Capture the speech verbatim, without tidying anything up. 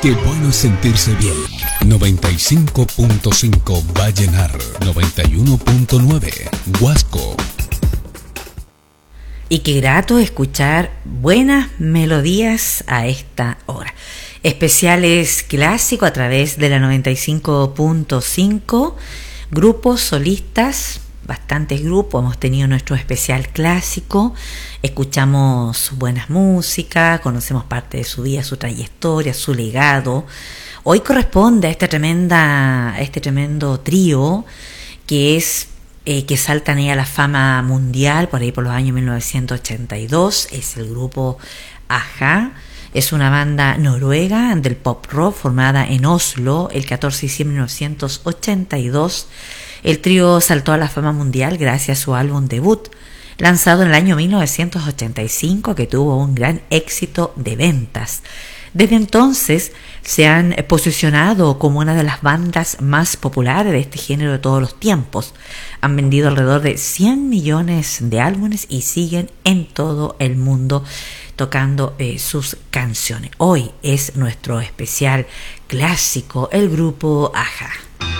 Qué bueno es sentirse bien. noventa y cinco punto cinco Vallenar, noventa y uno punto nueve Huasco. Y qué grato escuchar buenas melodías a esta hora. Especiales clásicos a través de la noventa y cinco punto cinco. Grupos solistas, bastantes grupos. Hemos tenido nuestro especial clásico. Escuchamos buenas músicas, conocemos parte de su vida, su trayectoria, su legado. Hoy corresponde a esta tremenda, a este tremendo trío que es eh, que saltan ahí a la fama mundial por ahí por los años mil novecientos ochenta y dos. Es el grupo A-ha. Es una banda noruega del pop rock formada en Oslo el catorce de diciembre de mil novecientos ochenta y dos. El trío saltó a la fama mundial gracias a su álbum debut, lanzado en el año mil novecientos ochenta y cinco, que tuvo un gran éxito de ventas. Desde entonces se han posicionado como una de las bandas más populares de este género de todos los tiempos. Han vendido alrededor de cien millones de álbumes y siguen en todo el mundo tocando eh, sus canciones. Hoy es nuestro especial clásico, el grupo A-ha.